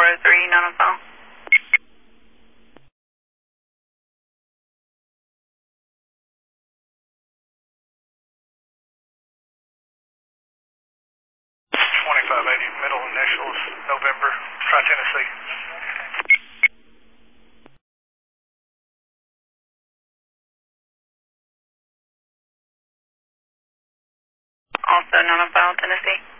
403, not on file. Middle initials, November, Tri Tennessee. Also not on file, Tennessee.